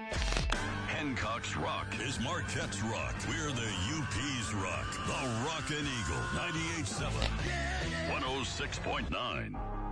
Hancock's Rock is Marquette's Rock. We're the UP's Rock. The Rockin' Eagle. 98.7. 106.9.